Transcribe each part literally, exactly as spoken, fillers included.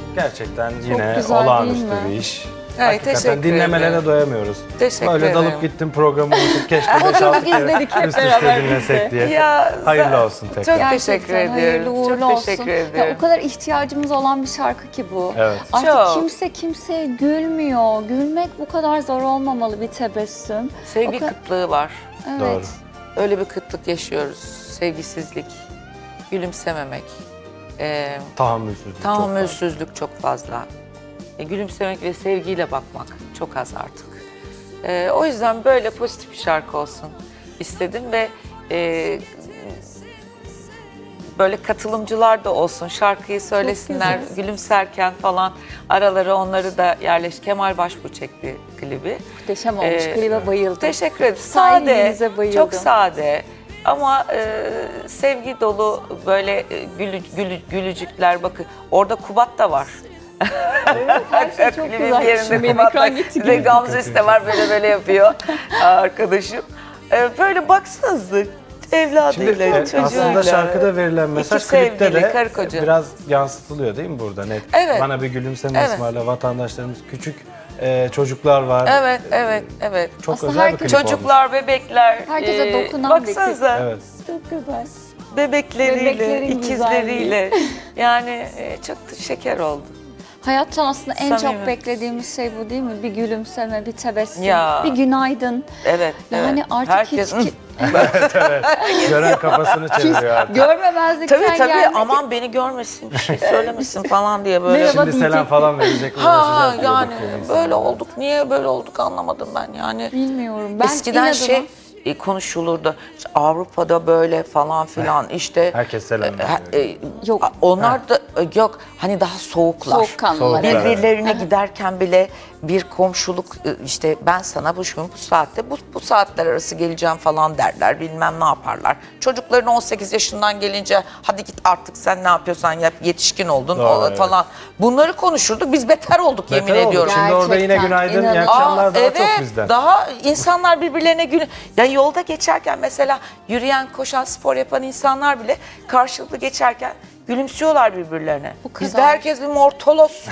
Gerçekten Çok yine güzel olağanüstü değil mi? bir iş. Evet, Hakikaten teşekkür dinlemelere ederim. doyamıyoruz. Teşekkür Böyle ederim. dalıp gittim programı unutup keşke beş altı Oturduk, kere izledik hep üst üste beraber dinlesek biz de. diye. Ya, Hayırlı za- olsun tekrar. Çok Gerçekten teşekkür ediyorum. hayırlı uğurlu Çok olsun. teşekkür Ya, ediyorum. o kadar ihtiyacımız olan bir şarkı ki bu. Evet. Artık Çok. kimse kimseye gülmüyor. Gülmek bu kadar zor olmamalı, bir tebessüm. Sevgi O kadar- kıtlığı var. Evet. Doğru. Öyle bir kıtlık yaşıyoruz. Sevgisizlik, gülümsememek, e, Tahammülsüzlük çok tahammülsüzlük çok fazla. E, gülümsemek ve sevgiyle bakmak çok az artık. E, o yüzden böyle pozitif bir şarkı olsun istedim ve e, böyle katılımcılar da olsun, şarkıyı söylesinler, güzel. gülümserken falan araları onları da yerleş. Kemal Başbuğ çekti klibi. Muhteşem olmuş. Ee, Klibe bayıldım. Teşekkür ederim. Sade, Stylinginize bayıldım. çok sade ama e, sevgi dolu böyle e, gülü, gülü, gülücükler. Bakın orada Kubat da var. Her şey çok Klibin güzel. bir yerinde Şimdi benim Kubat da- ekran gitti bir de gibi. Gamze de var, böyle böyle yapıyor arkadaşım. E, böyle baksanıza Şimdi evladıyla, e, çocuğuyla. aslında şarkıda verilen mesaj İki klipte sevgili, de karı koca. biraz yansıtılıyor değil mi burada net? Evet. Bana bir gülümseme Evet. ısmarla, vatandaşlarımız küçük e, çocuklar var. Evet, evet, evet. Çok Aslında özel bir herkes- klip olmuş. Çocuklar, bebekler. Herkese e, dokunan bir baksanıza. Evet. Çok güzel. Bebekleriyle, Bebeklerin ikizleriyle. Yani e, çok da şeker oldu. Hayattan aslında en Samimi. çok beklediğimiz şey bu değil mi? Bir gülümseme, bir tebessüm, Ya. bir günaydın. Evet, Yani evet. artık Herkes, hiç ki- Gören kafasını çeviriyor artık. görmemezlikten tabii tabii gelmek. aman beni görmesin, bir şey söylemesin falan diye böyle. Merhaba Şimdi selam diyecek. falan verecek. Ha uğraşacağız diye yani bakıyor insan. böyle olduk. Niye böyle olduk anlamadım ben yani. Bilmiyorum. Ben Eskiden inadına- şey e, konuşulurdu. İşte Avrupa'da böyle falan filan işte. Herkes selam e, veriyor. e, Yok. a- Onlar da e, yok hani daha soğuklar. Soğukkanlılar. Soğuklar. Birbirlerine giderken bile bir komşuluk e, işte ben sana bu şu bu saatte bu, bu saatler arası geleceğim falan derler, bilmem ne yaparlar. Çocukların on sekiz yaşından gelince hadi git artık sen ne yapıyorsan yap, yetişkin oldun Doğru, o- evet. falan. Bunları konuşurduk, biz beter olduk Beter yemin olduk. ediyorum. Şimdi orada yine Gerçekten, günaydın, iyi inanılmaz. akşamlar Aa, daha evet, çok bizden. daha insanlar birbirlerine gün ya yolda geçerken mesela yürüyen, koşan, spor yapan insanlar bile karşılıklı geçerken gülümsüyorlar birbirlerine. Bu kadar. Bizde herkes bir mortolos.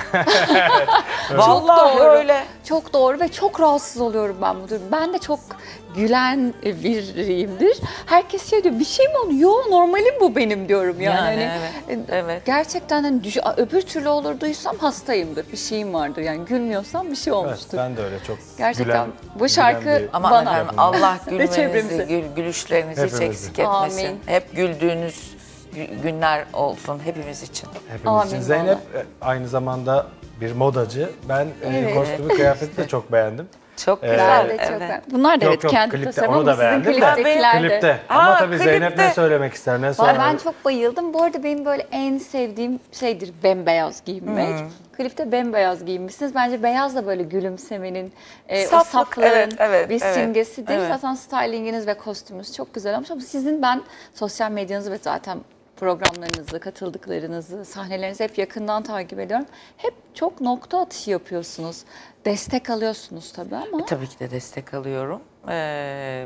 Vallahi Çok doğru. öyle. Çok doğru ve çok rahatsız oluyorum ben bu durum. Ben de çok gülen biriyimdir. Herkes şey diyor, bir şey mi oldu? Yo, normalim bu benim diyorum yani. Yani Hani, evet, e, evet. Gerçekten hani düş- öbür türlü olurduysam hastayımdır, bir şeyim vardır. Yani gülmüyorsam bir şey Evet, olmuştur. ben de öyle çok Gerçekten gülen, bu şarkı gülen bir- Aman bana. efendim Allah çevremize. gülmenizi, gül, gülüşlerinizi hiç Hepimizi. eksik etmesin. Amin. Hep güldüğünüz gü- günler olsun hepimiz için. Hepimiz Amin için. Zeynep vallahi. e, aynı zamanda bir modacı. Ben e, Evet. kostümü, kıyafeti de çok beğendim. Çok Ee, güzel. Ben de çok evet. beğendim. Bunlar da Yok, evet yok, kendi klipte tasarımı onu da ama sizin beğendim de. kliptekiler de. Klipte. Aa, Ama tabii Zeynep klipte. ne söylemek ister, ne Valla söylemek ben çok bayıldım. Bu arada benim böyle en sevdiğim şeydir bembeyaz giyinmek. Hmm. Klipte bembeyaz giyinmişsiniz. Bence beyaz da böyle gülümsemenin, e, o Saflık, saflığın evet, evet, bir evet, simgesidir. evet. Zaten stylinginiz ve kostümünüz çok güzel olmuş. Ama sizin ben sosyal medyanızı ve zaten programlarınızı, katıldıklarınızı, sahnelerinizi hep yakından takip ediyorum. Hep çok nokta atışı yapıyorsunuz. Destek alıyorsunuz tabii ama. Tabii ki de destek alıyorum. Ee,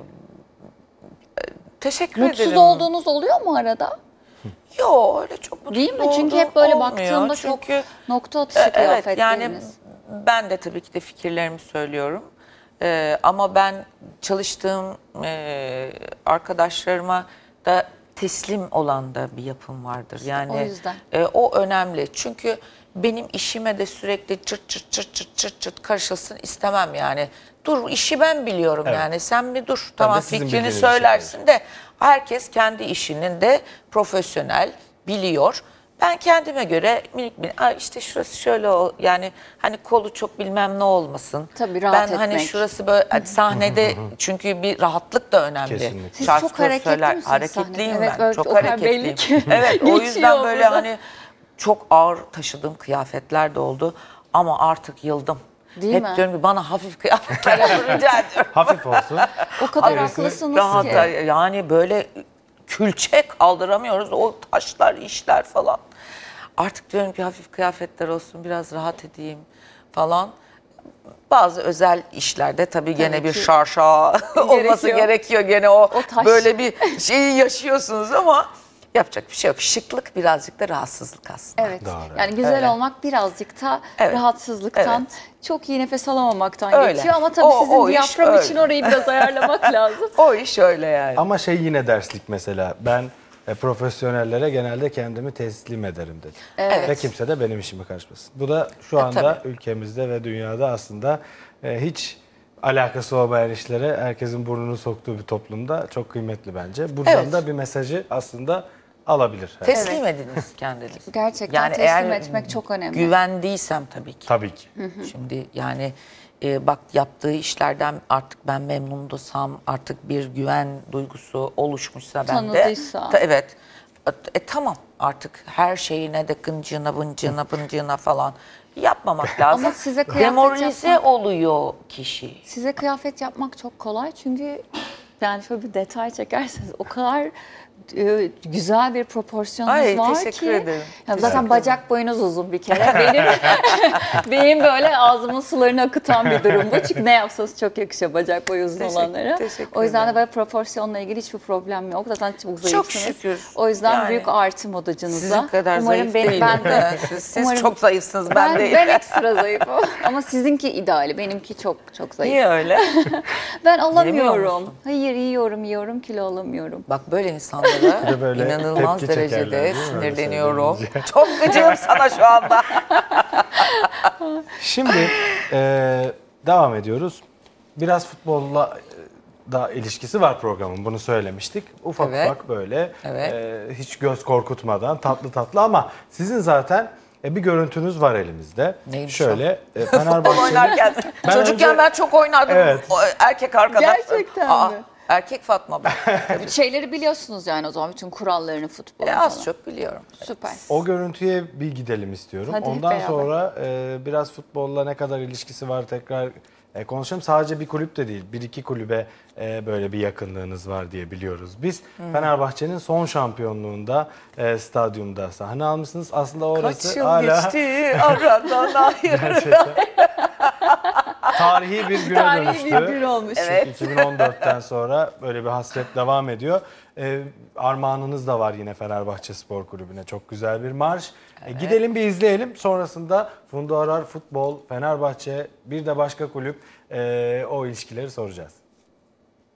teşekkür Mutsuz ederim. olduğunuz oluyor mu arada? Yok öyle çok mutsuz Değil mi? Çünkü olduğum hep böyle olmuyor. baktığımda çok Çünkü nokta atışı E, evet kıyafetleriniz. yani ben de tabii ki de fikirlerimi söylüyorum. Ee, ama ben çalıştığım e, arkadaşlarıma da teslim olan da bir yapım vardır. Yani o yüzden. e, o önemli. Çünkü benim işime de sürekli çırt çırt çırt çırt çırt çırt karışılsın istemem yani. Dur işi ben biliyorum Evet. yani sen bir dur. Ben de Tamam sizin fikrini bildiğiniz söylersin de herkes kendi işinin de profesyonel biliyor. Ben kendime göre minik minik "Aa, işte şurası şöyle ol yani hani kolu çok bilmem ne olmasın. Tabii, rahat ben hani etmek. şurası böyle hani sahnede çünkü bir rahatlık da önemli. Kesinlikle. Siz Şarkı çok hareketli söyler- misiniz Hareketliyim sahnede? ben. Evet, böyle çok o kadar hareketliyim. belli ki. Evet o yüzden Geçiyor böyle burada. hani çok ağır taşıdığım kıyafetler de oldu ama artık yıldım. Değil Hep mi? diyorum ki bana hafif kıyafetler yapın rica ediyorum. Hafif olsun. O kadar Gerisi haklısınız Rahat ki. yani böyle külçe kaldıramıyoruz o taşlar işler falan. Artık diyorum ki hafif kıyafetler olsun biraz rahat edeyim falan. Bazı özel işlerde tabii gene Tabii bir ki. şarşa olması Gerekiyor. gerekiyor. Gene o, O taş. böyle bir şeyi yaşıyorsunuz ama Yapacak bir şey yok. Şıklık birazcık da rahatsızlık aslında. Evet. Doğru. Yani güzel Öyle. olmak birazcık da Evet. rahatsızlıktan, Evet. çok iyi nefes alamamaktan Öyle. geçiyor. Ama tabii O- sizin o iş diyafram öyle. için orayı biraz ayarlamak lazım. O iş öyle yani. Ama şey yine derslik mesela. Ben e, profesyonellere genelde kendimi teslim ederim dedim. Evet. Ve kimse de benim işime karışmasın. Bu da şu E, anda tabii. ülkemizde ve dünyada aslında e, hiç alakası olmayan işlere herkesin burnunu soktuğu bir toplumda çok kıymetli bence. Buradan Evet. da bir mesajı aslında alabilir. herkes. Teslim ediniz kendinizi. Gerçekten teslim eğer etmek çok önemli. Güvendiysem tabii ki. Tabii ki. Şimdi yani e, bak yaptığı işlerden artık ben memnundusam, artık bir güven duygusu oluşmuşsa bende. Tanıdıysa. Ta- evet. E tamam artık her şeyine de gıncığına bıncığına bıncığına falan yapmamak lazım. Ama size kıyafet Demoralize yapmak- oluyor kişi. Size kıyafet yapmak çok kolay çünkü yani şöyle bir detay çekerseniz o kadar e, güzel bir proporsiyonunuz Ay, var teşekkür ki. ederim. Ya zaten Teşekkür bacak boyunuz uzun bir kere. Benim benim böyle ağzımın sularını akıtan bir durum bu. Çünkü ne yapsanız çok yakışıyor bacak boyu uzun Teşekkür- olanlara. teşekkür O yüzden de ederim. böyle proporsiyonla ilgili hiçbir problem yok. Zaten çok zayıfsınız. şükür. O yüzden Yani büyük artı modacınıza. Sizin kadar Umarım zayıf benim, değilim. ben de, siz siz umarım- çok zayıfsınız, ben, ben, değilim. ben ekstra zayıfım. Ama sizinki ideali, benimki çok çok zayıf. Niye öyle? Ben Yemiyor alamıyorum. musun? Hayır, yiyorum, yiyorum, kilo alamıyorum. Bak böyle insanlara de böyle inanılmaz tepki çekerler, derecede değil mi? Öyle sinirleniyorum. söyleyince. Çok gıcığım sana şu anda. Şimdi e, devam ediyoruz. Biraz futbolla e, da ilişkisi var programın. Bunu söylemiştik. Ufak Evet. ufak böyle Evet. e, hiç göz korkutmadan tatlı tatlı ama sizin zaten e, bir görüntünüz var elimizde. Neymiş Şöyle e, Futbol Fenerbahçe'nin oynarken. Ben Çocukken önce- ben çok oynardım. Evet. O erkek arkadaşlarım. Gerçekten Aa, mi? Erkek Fatma ben. Şeyleri biliyorsunuz yani o zaman bütün kurallarını futbolun E, az falan. çok biliyorum. Süper. o görüntüye bir gidelim istiyorum. Hadi hep Ondan beraber. sonra e, biraz futbolla ne kadar ilişkisi var tekrar e, konuşalım. Sadece bir kulüp de değil, bir iki kulübe e, böyle bir yakınlığınız var diye biliyoruz. Biz Fenerbahçe'nin son şampiyonluğunda e, stadyumda sahne almışsınız. Aslında orası Kaç yıl hala geçti aradan hayır. tarihi bir güne Tarihi dönüştü. bir gün olmuş. Evet. iki bin on dörtten sonra böyle bir hasret devam ediyor. Ee, armağanınız da var yine Fenerbahçe Spor Kulübü'ne. Çok güzel bir marş. Ee, gidelim bir izleyelim. Sonrasında Funda Arar Futbol, Fenerbahçe, bir de başka kulüp ee, o ilişkileri soracağız.